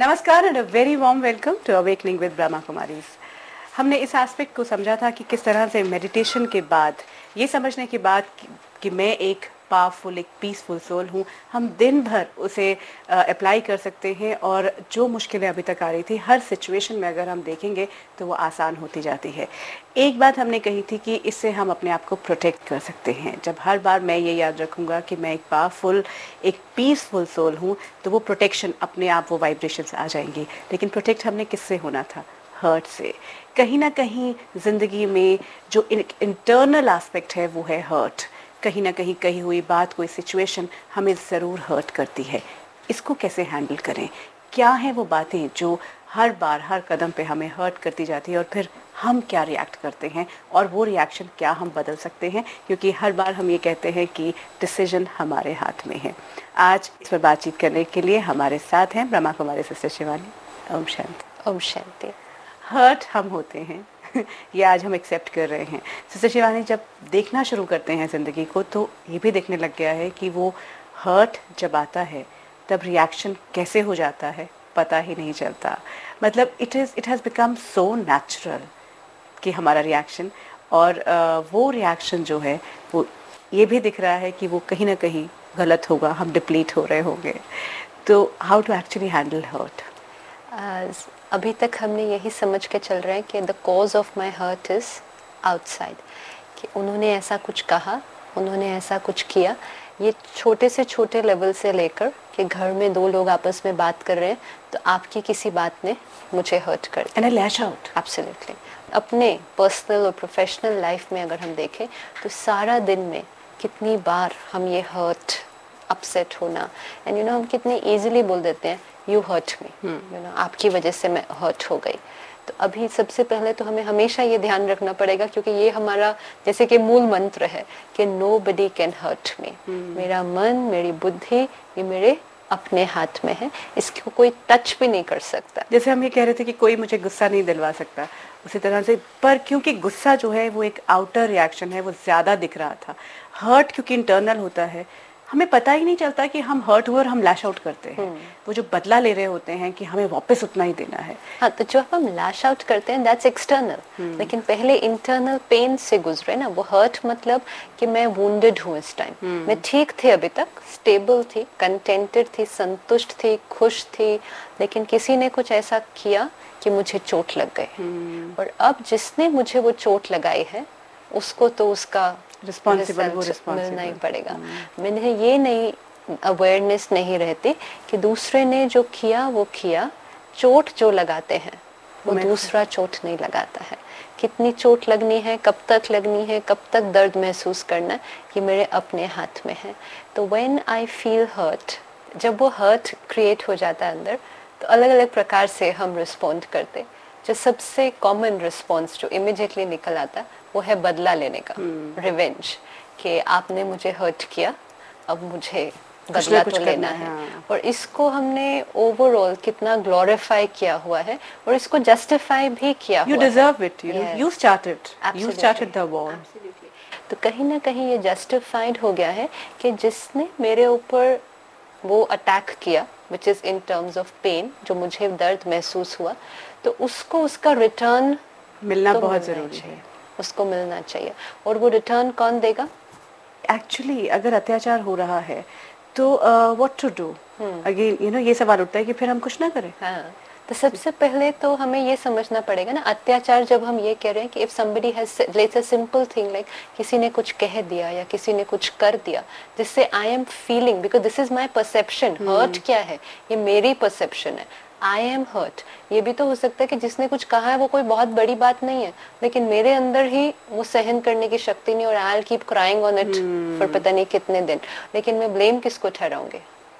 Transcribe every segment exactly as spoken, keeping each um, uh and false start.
नमस्कार and a very warm welcome to awakening with Brahma Kumaris. हमने इस एस्पेक्ट को समझा था कि किस तरह से मेडिटेशन के बाद, ये समझने के बाद कि, कि मैं एक पावरफुल, एक पीसफुल सोल हूँ, हम दिन भर उसे अप्लाई कर सकते हैं और जो मुश्किलें अभी तक आ रही थी हर सिचुएशन में अगर हम देखेंगे तो वो आसान होती जाती है। एक बात हमने कही थी कि इससे हम अपने आप को प्रोटेक्ट कर सकते हैं। जब हर बार मैं ये याद रखूँगा कि मैं एक पावरफुल, एक पीसफुल सोल हूँ, तो वो प्रोटेक्शन अपने आप, वो वाइब्रेशंस आ जाएंगी। लेकिन प्रोटेक्ट हमने किससे होना था? हर्ट से। कहीं ना कहीं ज़िंदगी में जो इंटरनल एस्पेक्ट है वो है हर्ट। कहीं ना कहीं कही हुई बात, कोई सिचुएशन हमें ज़रूर हर्ट करती है। इसको कैसे हैंडल करें? क्या हैं वो बातें जो हर बार, हर कदम पे हमें हर्ट करती जाती है और फिर हम क्या रिएक्ट करते हैं और वो रिएक्शन क्या हम बदल सकते हैं? क्योंकि हर बार हम ये कहते हैं कि डिसीजन हमारे हाथ में है। आज इस पर बातचीत करने के लिए हमारे साथ हैं ब्रह्मा कुमारी सिस्टर शिवानी। ओम शांति। ओम शांति। हर्ट हम होते हैं ये आज हम एक्सेप्ट कर रहे हैं। सिस्टर शिवानी, जब देखना शुरू करते हैं ज़िंदगी को तो ये भी देखने लग गया है कि वो हर्ट जब आता है तब रिएक्शन कैसे हो जाता है पता ही नहीं चलता। मतलब it is it has become so natural कि हमारा रिएक्शन, और आ, वो रिएक्शन जो है वो ये भी दिख रहा है कि वो कहीं ना कहीं गलत होगा, हम डिप्लीट हो रहे होंगे। तो how to actually handle hurt? अभी तक हमने यही समझ के चल रहे हैं कि the cause of my hurt is outside, कि उन्होंने ऐसा कुछ कहा, उन्होंने ऐसा कुछ किया। ये छोटे से छोटे लेवल से लेकर कि घर में दो लोग आपस में बात कर रहे हैं तो आपकी किसी बात ने मुझे हर्ट कर दिया। And I lash out. Absolutely. अपने पर्सनल और प्रोफेशनल लाइफ में अगर हम देखें तो सारा दिन में कितनी बार हम ये हर्ट, अपसेट होना, एंड यू नो हम कितनी इजीली बोल देते हैं you hurt me, you know आपकी वजह से मैं हर्ट हो गई। तो अभी सबसे पहले तो हमें हमेशा ये ध्यान रखना पड़ेगा, क्योंकि ये हमारा जैसे कि मूल मंत्र है कि no buddy can hurt me. मेरा मन, मेरी बुद्धि, ये मेरे अपने हाथ में है, इसको कोई टच भी नहीं कर सकता। जैसे हम ये कह रहे थे कि कोई मुझे गुस्सा नहीं दिलवा सकता, उसी तरह से, पर क्योंकि गुस्सा जो है वो एक आउटर रिएक्शन है, वो ज़्यादा दिख रहा था। हर्ट क्योंकि इंटरनल होता है, हमें पता ही नहीं चलता कि हम हर्ट हुए और हम लैश आउट करते हैं। वो जो बदला ले रहे होते हैं कि हमें वापस उतना ही देना है। हाँ, तो जो हम लैश आउट करते हैं दैट्स एक्सटर्नल, लेकिन पहले इंटरनल पेन से गुजरे ना। वो हर्ट मतलब कि मैं वुंडेड हूँ इस टाइम। मैं ठीक थी, अभी तक स्टेबल थी, कंटेंटेड थी, संतुष्ट थी, खुश थी, लेकिन किसी ने कुछ ऐसा किया कि मुझे चोट लग गई। और अब जिसने मुझे वो चोट लगाई है उसको तो उसका रिस्पॉन्सिबल वो रिस्पॉन्सिबल मिलना ही पड़ेगा। मैंने ये नहीं अवेयरनेस नहीं रहती कि दूसरे ने जो किया वो किया। चोट जो लगाते हैं वो दूसरा चोट नहीं लगाता है। कितनी चोट लगनी है, कब तक लगनी है, कब तक दर्द महसूस करना है, ये मेरे अपने हाथ में है। तो व्हेन आई फील हर्ट, जब वो हर्ट क्रिएट हो जाता है अंदर, तो अलग अलग प्रकार से हम रिस्पॉन्ड करते। जो सबसे कॉमन रिस्पॉन्स जो इमिडिएटली निकल आता वो है बदला लेने का, रिवेंज, कि आपने मुझे हर्ट किया, अब मुझे बदला तो लेना है। हाँ। और इसको हमने ओवरऑल कितना ग्लोरीफाई किया हुआ है और इसको जस्टिफाई भी किया you हुआ deserve है। it, you know, you started, you started the war. तो कहीं ना कहीं ये जस्टिफाइड हो गया है कि जिसने मेरे ऊपर वो अटैक किया, which is in terms of pen, जो मुझे दर्द महसूस हुआ, तो उसको उसका रिटर्न मिलना तो बहुत जरूरी है। उसको मिलना चाहिए। और वो रिटर्न कौन देगा? एक्चुअली अगर अत्याचार हो रहा है तो what to do? Again you know ये सवाल उठता है कि फिर हम कुछ ना करें। हाँ, तो सबसे पहले तो हमें ये समझना पड़ेगा ना, अत्याचार जब हम ये कह रहे हैं कि if somebody has let's a simple thing like किसी ने कुछ कह दिया या किसी ने कुछ कर दिया जिससे I am feeling, because this is my perception, hurt क्या है, ये मेरी perception है, I am hurt। ये भी तो हो सकता है कि जिसने कुछ कहा है वो कोई बहुत बड़ी बात नहीं है, लेकिन मेरे अंदर ही वो सहन करने की शक्ति नहीं, और I'll keep crying on it for पता नहीं कितने दिन, लेकिन मैं ब्लेम किसको ठहराऊंगी?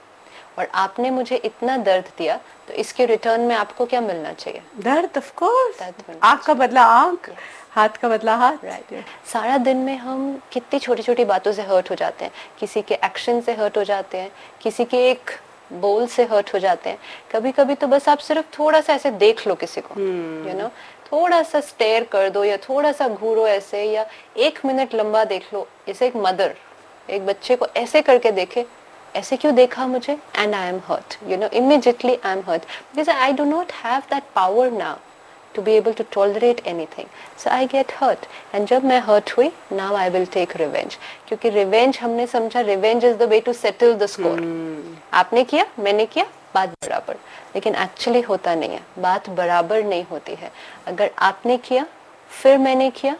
और आपने मुझे इतना दर्द दिया तो इसके रिटर्न में आपको क्या मिलना चाहिए? दर्द, ऑफ कोर्स। आंख का बदला आंख, yes. हाथ का बदला हाथ। Right right. सारा दिन में हम कितनी छोटी छोटी बातों से हर्ट हो जाते हैं। किसी के एक्शन से हर्ट हो जाते हैं, किसी के एक बोल से हर्ट हो जाते हैं। कभी कभी तो बस आप सिर्फ थोड़ा सा ऐसे देख लो किसी को, यू नो, थोड़ा सा स्टेयर कर दो या थोड़ा सा घूरो ऐसे, या एक मिनट लंबा देख लो। जैसे एक मदर एक बच्चे को ऐसे करके देखे ऐसे क्यों देखा मुझे, and I am hurt, you know, immediately I am hurt, because I do not have that power now to be able to tolerate anything, so I get hurt, and जब मैं hurt हुई, now I will take revenge, क्योंकि revenge हमने समझा revenge is the way to settle the score. hmm. आपने किया, मैंने किया, बात बराबर, लेकिन actually होता नहीं है, बात बराबर नहीं होती है. अगर आपने किया, फिर मैंने किया,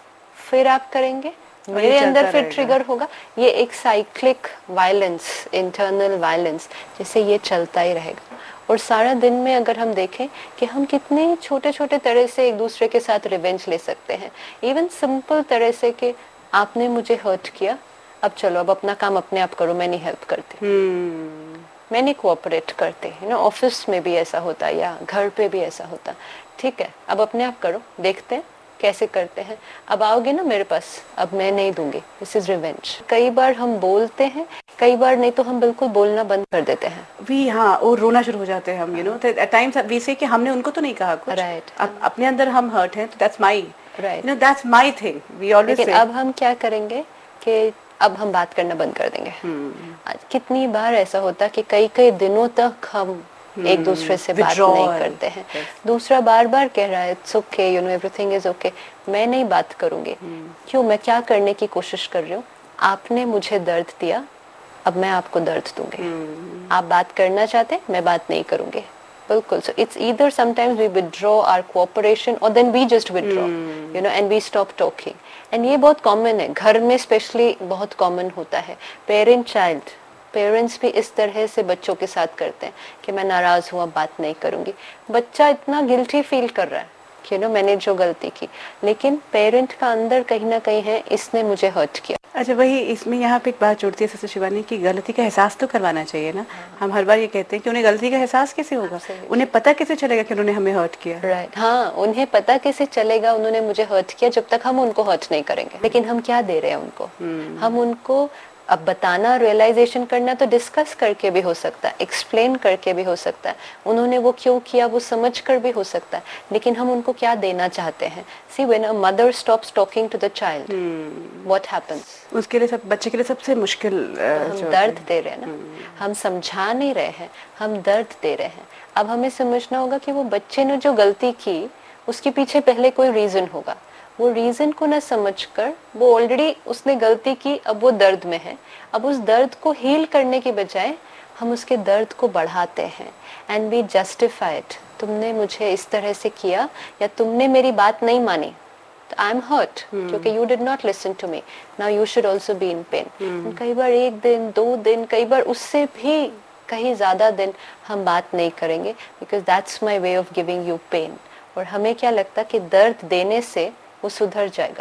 फिर आप करेंगे, मेरे अंदर फिर ट्रिगर होगा, ये एक साइक्लिक वायलेंस, इंटरनल वायलेंस, जैसे ये चलता ही रहेगा. और सारा दिन में अगर हम देखें कि हम कितने छोटे छोटे तरह से एक दूसरे के साथ रिवेंज ले सकते हैं, इवन सिंपल तरह से कि आपने मुझे हर्ट किया, अब चलो अब अपना काम अपने आप करो, मैं नहीं हेल्प करती, hmm. मैं नहीं कोऑपरेट करती, यू नो, ऑफिस में भी ऐसा होता है या घर पे भी ऐसा होता, ठीक है अब अपने आप करो, देखते हैं कैसे करते हैं, अब आओगे ना मेरे पास, अब मैं नहीं दूंगी, दिस इज रिवेंज. कई बार हम बोलते हैं, कई बार नहीं तो हम बिल्कुल बोलना बंद कर देते हैं. वी हाँ, और रोना शुरू हो जाते हैं हम, you know, eight times we से कि हमने उनको तो नहीं कहा कुछ, राइट, अब अपने अंदर हम हर्ट हैं, तो that's my, right, you know, that's my thing, we always say. अब हम क्या करेंगे कि अब हम बात करना बंद कर देंगे. hmm. आज कितनी बार ऐसा होता है कि कई कई दिनों तक हम Hmm. एक दूसरे से बात नहीं करते हैं, yes. दूसरा बार बार कह रहा है it's okay, you know, everything is okay, मैं नहीं बात करूंगी. hmm. क्यों, मैं क्या करने की कोशिश कर रही हूँ, आपने मुझे दर्द दिया, अब मैं आपको दर्द दूंगी. hmm. आप बात करना चाहते, मैं बात नहीं करूंगी, बिल्कुल. So it's either sometimes we withdraw our cooperation और then we just withdraw, you know, and we stop talking. And ये बहुत कॉमन है, घर में स्पेशली बहुत कॉमन होता है. पेरेंट चाइल्ड पेरेंट्स भी इस तरह से बच्चों के साथ करते हैं कि मैं नाराज हुआ, बात नहीं करूंगी. बच्चा इतना गिल्टी फील कर रहा है कि नो मैंने जो गलती की, लेकिन पेरेंट का अंदर कहीं ना कहीं है इसने मुझे हर्ट किया. अच्छा, वही इसमें यहाँ पे एक बात जुड़ती है सिस्टर शिवानी की, गलती का एहसास तो करवाना चाहिए ना. हाँ. हम हर बार ये कहते हैं कि उन्हें गलती का एहसास कैसे होगा, उन्हें पता कैसे चलेगा कि उन्होंने हमें हर्ट किया. Right right. हाँ, उन्हें पता कैसे चलेगा उन्होंने मुझे हर्ट किया जब तक हम उनको हर्ट नहीं करेंगे. लेकिन हम क्या दे रहे हैं उनको, hmm. हम उनको अब बताना, रियलाइजेशन करना तो डिस्कस करके भी हो सकता है, एक्सप्लेन करके भी हो सकता है, उन्होंने वो क्यों किया वो समझ कर भी हो सकता है, लेकिन हम उनको क्या देना चाहते हैं. See when a mother stops talking to the child, what happens, उसके लिए सब बच्चे के लिए सबसे मुश्किल uh, हम दर्द दे रहे हैं ना. hmm. हम समझा नहीं रहे हैं, हम दर्द दे रहे हैं. अब हमें समझना होगा कि वो बच्चे ने जो गलती की उसके पीछे पहले कोई रीजन होगा. वो रीजन को ना समझकर, वो ऑलरेडी उसने गलती की, अब वो दर्द में है, अब उस दर्द को हील करने के बजाय हम उसके दर्द को बढ़ाते हैं एंड वी जस्टिफाई इट. तुमने मुझे इस तरह से किया या तुमने मेरी बात नहीं मानी, तो आई एम हर्ट क्योंकि you did not listen to me, now you should also be in pen. कई बार एक दिन, दो दिन, कई बार उससे भी कहीं ज्यादा दिन हम बात नहीं करेंगे, because that's my way of giving you pen. और हमें क्या लगता कि दर्द देने से वो सुधर जाएगा.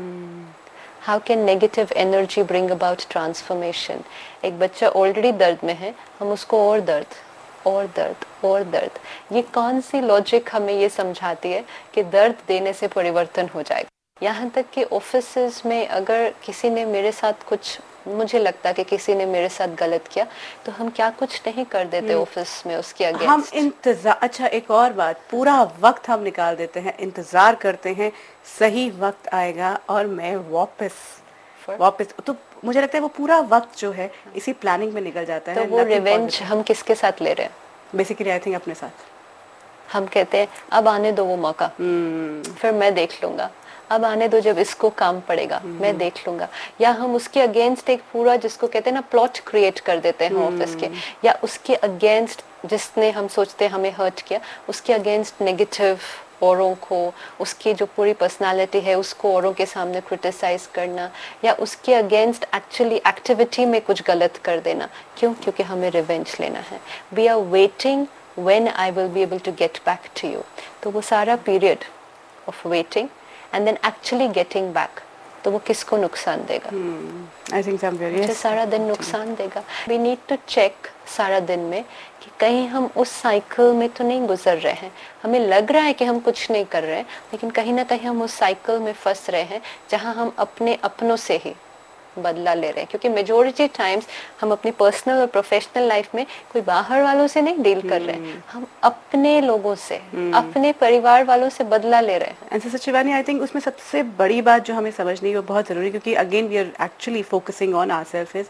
How can negative energy bring about transformation. एक बच्चा ऑलरेडी दर्द में है, हम उसको और दर्द और दर्द और दर्द, ये कौन सी लॉजिक हमें ये समझाती है कि दर्द देने से परिवर्तन हो जाएगा. यहाँ तक कि ऑफिसेज में अगर किसी ने मेरे साथ कुछ, मुझे लगता कि किसी ने मेरे साथ गलत किया, तो हम क्या कुछ नहीं कर देते ऑफिस में उसके अगेंस्ट. हम इंतजार, अच्छा एक और बात, पूरा वक्त हम निकाल देते हैं, इंतजार करते हैं सही वक्त आएगा और मैं वापस वापस तो मुझे लगता है वो पूरा वक्त जो है इसी प्लानिंग में निकल जाता है. तो वो रिवेंज हम किसके साथ ले रहे हैं? बेसिकली आई थिंक अपने साथ. हम कहते हैं अब आने दो वो मौका, hmm. फिर मैं देख लूंगा, अब आने दो जब इसको काम पड़ेगा, hmm. मैं देख लूंगा. या हम उसके अगेंस्ट एक पूरा, जिसको कहते हैं ना, प्लॉट क्रिएट कर देते हैं ऑफिस hmm. के, या उसके अगेंस्ट जिसने हम सोचते हैं हमें हर्ट किया, उसके अगेंस्ट नेगेटिव औरों को, उसकी जो पूरी पर्सनालिटी है उसको औरों के सामने क्रिटिसाइज करना, या उसके अगेंस्ट एक्चुअली एक्टिविटी में कुछ गलत कर देना. क्यों? क्योंकि हमें रिवेंज लेना है. We are waiting when I will be able to get back to you. तो वो सारा period of waiting and then actually getting back, तो वो किसको नुकसान देगा? आई थिंक समवेयर यस, सारा दिन नुकसान देगा. वी नीड टू चेक सारा दिन में कि कहीं हम उस साइकिल में तो नहीं गुजर रहे हैं. हमें लग रहा है कि हम कुछ नहीं कर रहे हैं, लेकिन कहीं ना कहीं हम उस साइकिल में फंस रहे हैं जहां हम अपने अपनों से ही बदला ले रहे हैं. क्योंकि मेजोरिटी टाइम्स हम अपनी पर्सनल और प्रोफेशनल लाइफ में कोई बाहर वालों से नहीं डील कर रहे हैं, हम अपने लोगों से, अपने परिवार वालों से बदला ले रहे हैं. And sister Shivani, I think उसमें सबसे बड़ी बात जो हमें समझनी है वो बहुत जरूरी, क्योंकि again we are actually focusing on ourselves, is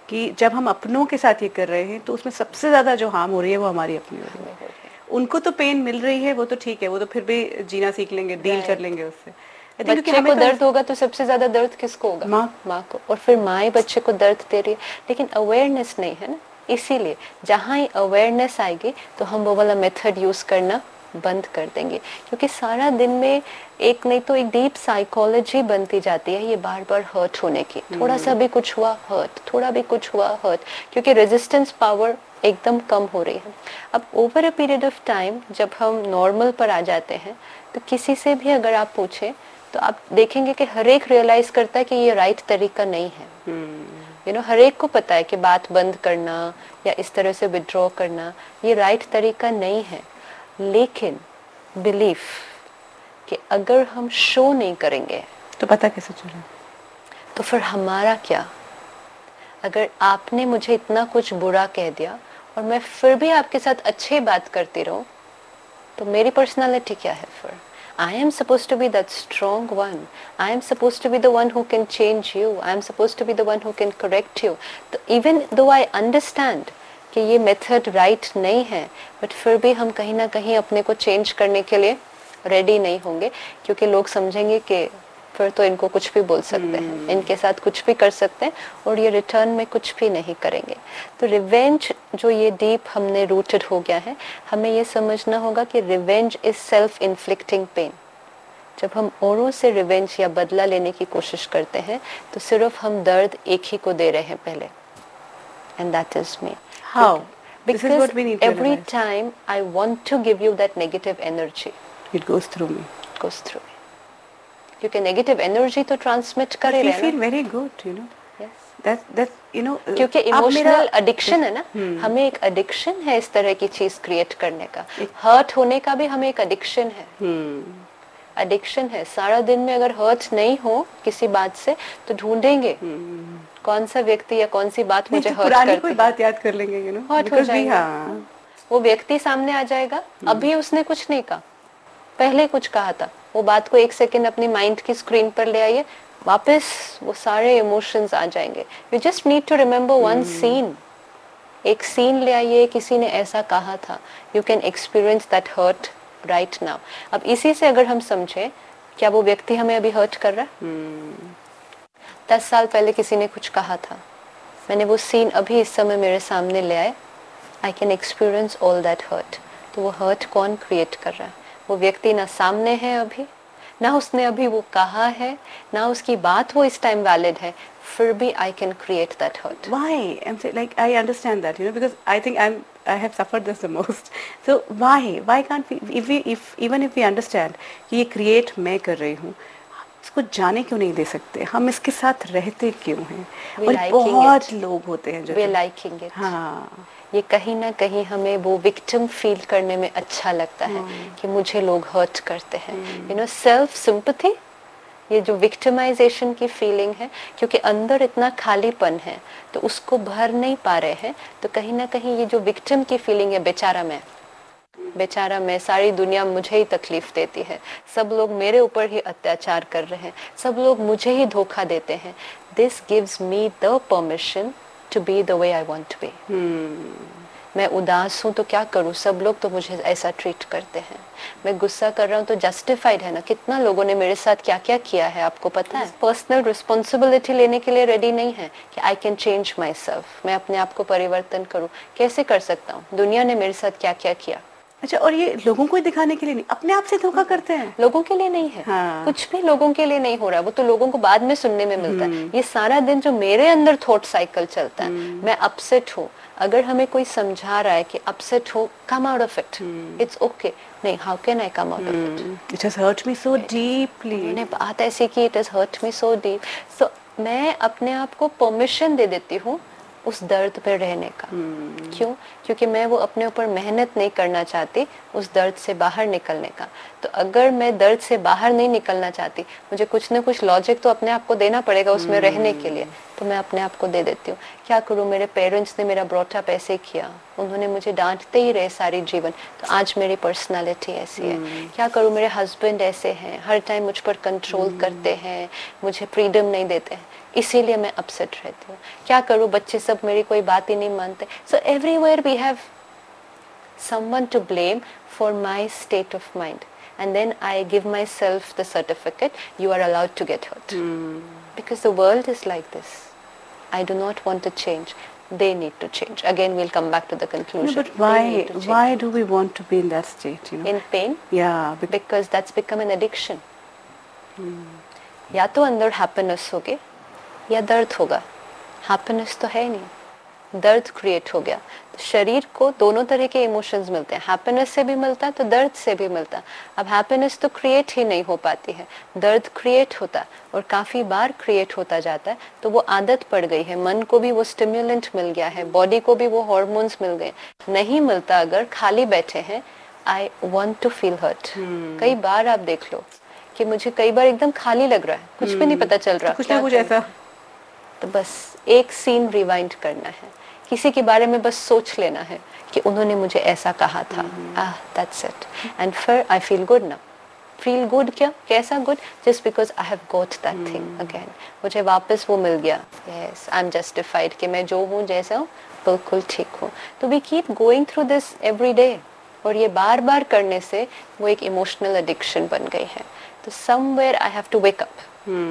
कि जब हम अपनों के साथ ये कर रहे हैं तो उसमें सबसे ज़्यादा जो हार्म हो रही है वो हमारी अपनी हो रही है। उनको तो पेन मिल रही है, वो तो ठीक है, वो तो फिर भी जीना सीख लेंगे, डील कर लेंगे उससे। बच्चे को दर्द होगा तो सबसे ज्यादा दर्द किसको होगा? माँ माँ को। और फिर माँ ही बच्चे को दर्द दे रही है, लेकिन अवेयरनेस नहीं है ना। इसीलिए जहाँ ही अवेयरनेस आएगी तो हम वो वाला मेथड यूज करना बंद कर देंगे, क्योंकि सारा दिन में एक नहीं तो एक डीप साइकोलॉजी बनती जाती है ये बार बार हर्ट होने की। थोड़ा सा भी कुछ हुआ हर्ट, थोड़ा भी कुछ हुआ हर्ट, क्योंकि रेजिस्टेंस पावर एकदम कम हो रही है। अब over a period of time जब हम नॉर्मल पर आ जाते हैं तो किसी से भी अगर आप पूछे तो आप देखेंगे कि हर एक रियलाइज करता है कि ये राइट तरीका नहीं है। यू नो, हर एक को पता है कि बात बंद करना या इस तरह से विड्रॉ करना ये राइट तरीका नहीं है। लेकिन बिलीफ कि अगर हम शो नहीं करेंगे तो पता कैसे चले, तो फिर हमारा क्या? अगर आपने मुझे इतना कुछ बुरा कह दिया और मैं फिर भी आपके साथ अच्छी बात करती रहूं तो मेरी पर्सनालिटी क्या है फिर? I am supposed to be that strong one. I am supposed to be the one who can change you. I am supposed to be the one who can correct you. तो even though I understand कि ये method right नहीं है, but फिर भी हम कहीं ना कहीं अपने को चेंज करने के लिए रेडी नहीं होंगे, क्योंकि लोग समझेंगे कि फिर तो इनको कुछ भी बोल सकते हैं, hmm. इनके साथ कुछ भी कर सकते हैं और ये रिटर्न में कुछ भी नहीं करेंगे। तो रिवेंज जो ये डीप हमने रूटेड हो गया है, हमें ये समझना होगा कि revenge is self inflicting pen. जब हम औरों से रिवेंज या बदला लेने की कोशिश करते हैं तो सिर्फ हम दर्द एक ही को दे रहे हैं पहले, and that is me. How? Because This is what we need to every realize. time I want to give you that negative energy, It goes through me. it goes through me. क्योंकि negative energy तो transmit कर ही रहे हैं ना। We feel very good, you know. Yes. That that you know. क्योंकि emotional addiction है ना, हमें एक एडिक्शन है इस तरह की चीज क्रिएट करने का। हर्ट होने का भी हमें एक एडिक्शन है। एडिक्शन है। सारा दिन में अगर हर्ट नहीं हो किसी बात से तो ढूंढेंगे कौन सा व्यक्ति या कौन सी बात मुझे हर्ट करती है। कोई बात याद कर लेंगे, you know. हर्ट हो जाएगा। वो व्यक्ति सामने आ जाएगा, अभी उसने कुछ नहीं कहा, पहले कुछ कहा था, वो बात को एक सेकंड अपनी माइंड की स्क्रीन पर ले आइए, वापस वो सारे इमोशंस आ जाएंगे। You just need to remember one scene, एक सीन ले आइए, किसी ने ऐसा कहा था, you can experience that hurt right now. अब इसी से अगर हम समझे, क्या वो व्यक्ति हमें अभी हर्ट कर रहा है? hmm. दस साल पहले किसी ने कुछ कहा था, मैंने वो सीन अभी इस समय मेरे सामने ले आए, I can experience all that hurt. तो वो हर्ट कौन क्रिएट कर रहा है? वो व्यक्ति ना सामने है अभी, ना उसने अभी वो कहा है, ना उसकी बात वो इस टाइम वैलिड है, फिर भी I can create that hurt. Why? I'm saying, like, I understand that, you know, because I think I'm I have suffered this the most. So why why can't we, if we if even if we understand कि ये create मैं कर रही हूँ, इसको जाने क्यों नहीं दे सकते? हम इसके साथ रहते क्यों हैं? और बहुत लोग होते हैं जो we liking it. हाँ, ये कहीं ना कहीं हमें वो विक्टिम फील करने में अच्छा लगता है कि मुझे लोग हर्ट करते हैं। यू नो, सेल्फ सिंपैथी, ये जो विक्टिमाइजेशन की फीलिंग है, क्योंकि अंदर इतना खालीपन है तो उसको भर नहीं पा रहे हैं, तो कहीं ना कहीं ये जो विक्टिम की फीलिंग है, बेचारा मैं, बेचारा मैं, सारी दुनिया मुझे ही तकलीफ देती है, सब लोग मेरे ऊपर ही अत्याचार कर रहे हैं, सब लोग मुझे ही धोखा देते हैं, this gives me the permission to be the way I want to be. hmm. मैं उदास हूँ तो क्या करूँ, सब लोग तो मुझे ऐसा ट्रीट करते हैं। मैं गुस्सा कर रहा हूँ तो जस्टिफाइड है ना, कितना लोगों ने मेरे साथ क्या क्या किया है आपको पता है। पर्सनल रिस्पॉन्सिबिलिटी लेने के लिए रेडी नहीं है कि I can change my self, मैं अपने आप को परिवर्तन करूँ। कैसे कर सकता हूँ? दुनिया ने मेरे साथ क्या क्या किया। अच्छा, और ये लोगों को दिखाने के लिए नहीं, अपने आप से धोखा करते हैं। लोगों के लिए नहीं है। हाँ। कुछ भी लोगों के लिए नहीं हो रहा, वो तो लोगों को बाद में सुनने में मिलता है। ये सारा दिन जो मेरे अंदर थॉट साइकिल चलता है, मैं अपसेट हूँ, अगर हमें कोई समझा रहा है कि अपसेट हो, come out of it, it's okay. नहीं, how can I come out of it? It has hurt me so deeply. मैंने बात ऐसी की, it has hurt me so deep. सो मैं अपने आप को परमिशन दे देती हूँ उस दर्द पे रहने का। hmm. क्यों? क्योंकि मैं वो अपने ऊपर मेहनत नहीं करना चाहती उस दर्द से बाहर निकलने का। तो अगर मैं दर्द से बाहर नहीं निकलना चाहती, मुझे कुछ ना कुछ लॉजिक तो अपने आप को देना पड़ेगा उसमें hmm. रहने के लिए, तो मैं अपने आप को दे देती हूँ। क्या करूँ, मेरे पेरेंट्स ने मेरा ब्रॉटअप ऐसे किया, उन्होंने मुझे डांटते ही रहे सारी जीवन, तो आज मेरी पर्सनालिटी ऐसी है। hmm. क्या करूँ, मेरे हस्बैंड ऐसे हैं, हर टाइम मुझ पर कंट्रोल hmm. करते हैं, मुझे फ्रीडम नहीं देते हैं। इसीलिए मैं अपसेट रहती हूँ। क्या करूँ, बच्चे सब मेरी कोई बात ही नहीं मानते। So everywhere we have someone to blame for my state of mind, and then I give myself the certificate, you are allowed to get hurt. mm. Because the world is like this. I do not want to change, they need to change. Again we'll come back to the conclusion. No, but why why do we want to be in that state, you know? In pain? Yeah, because, because that's become an addiction. hmm. या तो अंदर happiness होगी या दर्द होगा। Happiness तो है नहीं, दर्द क्रिएट हो गया। तो शरीर को दोनों तरह के इमोशंस मिलते हैं, हैप्पीनेस से भी मिलता है तो दर्द से भी मिलता है। अब हैप्पीनेस तो क्रिएट ही नहीं हो पाती है, दर्द क्रिएट होता और काफी बार क्रिएट होता जाता है, तो वो आदत पड़ गई है। मन को भी वो स्टिम्युलेंट मिल गया है, बॉडी को भी वो हार्मोन्स मिल गए। नहीं मिलता, अगर खाली बैठे हैं, I want to feel hurt. कई बार आप देख लो कि मुझे कई बार एकदम खाली लग रहा है, कुछ hmm. भी नहीं पता चल रहा, तो कुछ ना कुछ ऐसा। तो बस एक सीन रिवाइंड करना है, किसी के बारे में बस सोच लेना है कि उन्होंने मुझे ऐसा कहा था, आह दैट्स इट, एंड फिर I feel good now. Feel good क्या, कैसा good? Just because I have got that thing again, मुझे वापस वो मिल गया। यस, आई एम जस्टिफाइड कि मैं जो हूँ, जैसा हूँ, बिल्कुल ठीक हूँ। तो we keep going through this every day, और ये बार बार करने से वो एक इमोशनल एडिक्शन बन गई है। तो somewhere I have to wake up,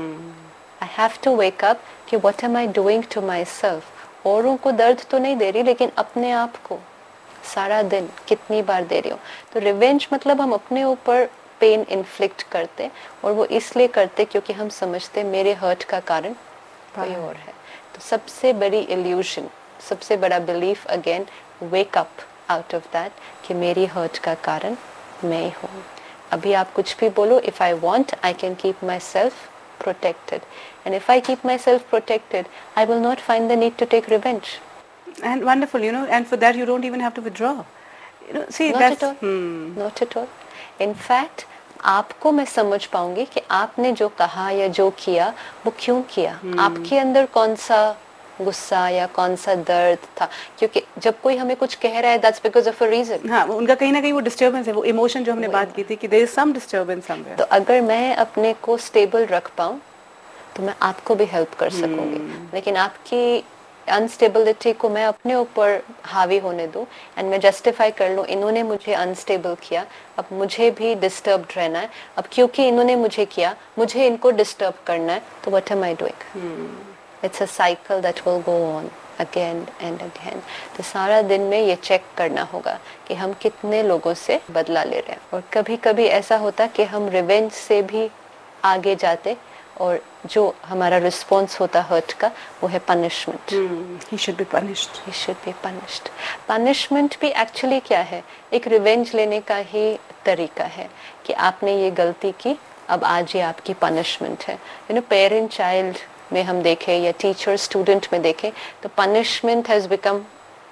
I have to wake up कि what am I doing to my self. औरों को दर्द तो नहीं दे रही, लेकिन अपने आप को सारा दिन कितनी बार दे रही हूँ। तो रिवेंज मतलब हम अपने ऊपर पेन इन्फ्लिक्ट करते, और वो इसलिए करते क्योंकि हम समझते मेरे हर्ट का कारण कोई और है। तो सबसे बड़ी इल्यूजन, सबसे बड़ा belief again, wake up out of that कि मेरी हर्ट का कारण मैं ही हूँ। अभी आप कुछ भी बोलो, if I want I can keep my self protected, and if I keep myself protected, I will not find the need to take revenge. And wonderful, you know, and for that you don't even have to withdraw, you know. See, not that's at all. hmm. not at all. In fact, आपको मैं समझ पाऊंगी कि आपने जो कहा या जो किया वो क्यों किया, hmm. आपके अंदर कौन सा गुस्सा या कौन सा दर्द था। क्योंकि जब कोई हमें कुछ कह रहा है, that's because of a reason. हाँ, उनका कहीं ना कहीं वो डिस्टर्बेंस है, वो इमोशन जो हमने बात की थी कि there is some disturbance somewhere. तो अगर मैं अपने को स्टेबल रख पाऊँ तो मैं आपको भी हेल्प कर सकूंगी। hmm. लेकिन आपकी अनस्टेबिलिटी को मैं अपने ऊपर हावी होने दूं एंड मैं जस्टिफाई कर लूं, इन्होंने मुझे अनस्टेबल किया, अब मुझे भी डिस्टर्ब्ड रहना है, अब क्योंकि इन्होंने मुझे किया, मुझे इनको डिस्टर्ब करना है, तो what am I doing? It's a cycle that will go on again and again. तो सारा दिन में ये चेक करना होगा कि हम कितने लोगों से बदला ले रहे हैं। और कभी कभी ऐसा होता कि हम रिवेंज से भी आगे जाते, और जो हमारा रिस्पॉन्स होता हर्ट का, वो है punishment. He should be punished, he should be punished. Punishment भी एक्चुअली क्या है, एक रिवेंज लेने का ही तरीका है कि आपने ये गलती की, अब आज ये आपकी पनिशमेंट है। यू नो, पेरेंट चाइल्ड में हम देखें या टीचर स्टूडेंट में देखें, तो punishment has become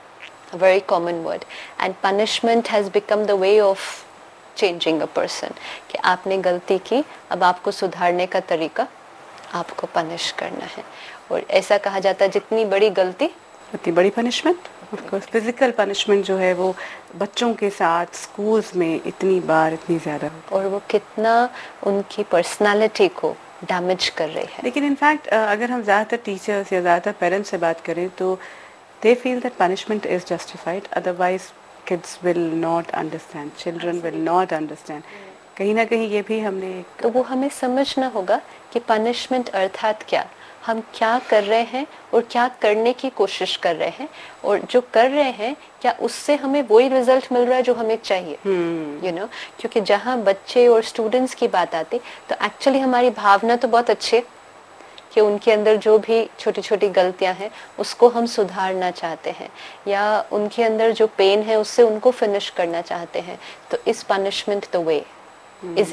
a very common word, and punishment has become the way of changing a person. कि आपने गलती की, अब आपको सुधारने का तरीका आपको पनिश करना है। और ऐसा कहा जाता है जितनी बड़ी गलती उतनी बड़ी punishment. Of course physical punishment जो है वो बच्चों के साथ स्कूल्स में इतनी बार इतनी ज़्यादा, और वो कितना उनकी पर्सनालिटी को डैमेज कर रही है। लेकिन इनफैक्ट अगर हम ज़्यादातर टीचर्स या ज़्यादातर पेरेंट्स से बात करें तो they feel that punishment is justified, otherwise kids will not understand, children will not understand. कहीं ना कहीं ये भी हमने, तो वो हमें समझना होगा कि पनिशमेंट अर्थात क्या, हम क्या कर रहे हैं और क्या करने की कोशिश कर रहे हैं, और जो कर रहे हैं क्या उससे हमें वही रिजल्ट मिल रहा है जो हमें चाहिए। यू नो, क्योंकि जहाँ बच्चे और स्टूडेंट्स की बात आती, तो एक्चुअली हमारी भावना तो बहुत अच्छी है कि उनके अंदर जो भी छोटी छोटी गलतियां हैं उसको हम सुधारना चाहते हैं, या उनके अंदर जो पेन है उससे उनको फिनिश करना चाहते हैं। तो इस पनिशमेंट द वे इज